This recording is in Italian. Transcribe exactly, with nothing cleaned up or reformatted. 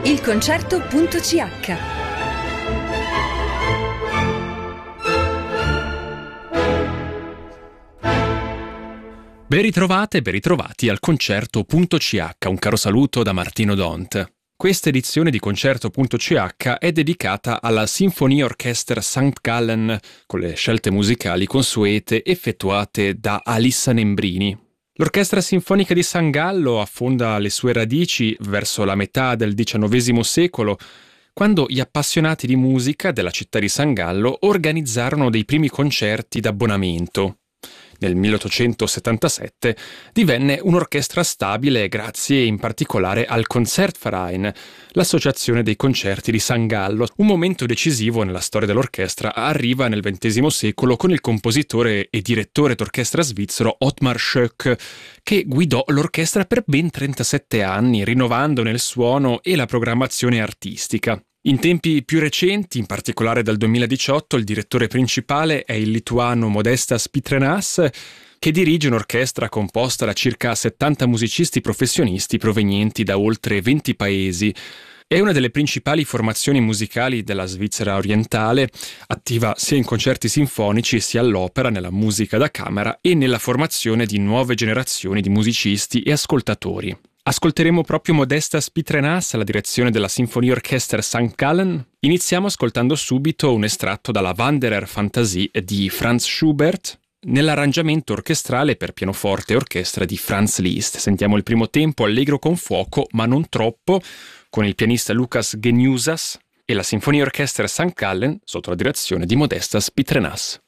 Il concerto.ch. Ben ritrovate e ben ritrovati al concerto.ch. Un caro saluto da Martino Dont. Questa edizione di concerto.ch è dedicata alla Sinfonia Orchestra Sankt Gallen, con le scelte musicali consuete effettuate da Alissa Nembrini. L'Orchestra Sinfonica di San Gallo affonda le sue radici verso la metà del diciannovesimo secolo, quando gli appassionati di musica della città di San Gallo organizzarono dei primi concerti d'abbonamento. Nel milleottocentosettantasette divenne un'orchestra stabile grazie in particolare al Concertverein, l'associazione dei concerti di San Gallo. Un momento decisivo nella storia dell'orchestra arriva nel ventesimo secolo con il compositore e direttore d'orchestra svizzero Ottmar Schoeck, che guidò l'orchestra per ben trentasette anni, rinnovandone il suono e la programmazione artistica. In tempi più recenti, in particolare dal duemiladiciotto, il direttore principale è il lituano Modestas Pitrenas, che dirige un'orchestra composta da circa settanta musicisti professionisti provenienti da oltre venti paesi. È una delle principali formazioni musicali della Svizzera orientale, attiva sia in concerti sinfonici sia all'opera, nella musica da camera e nella formazione di nuove generazioni di musicisti e ascoltatori. Ascolteremo proprio Modestas Pitrenas alla direzione della Sinfonia Orchestra Sankt Gallen. Iniziamo ascoltando subito un estratto dalla Wanderer Fantasie di Franz Schubert, nell'arrangiamento orchestrale per pianoforte e orchestra di Franz Liszt. Sentiamo il primo tempo allegro con fuoco, ma non troppo, con il pianista Lukas Geniusas e la Sinfonia Orchestra Sankt Gallen sotto la direzione di Modestas Pitrenas.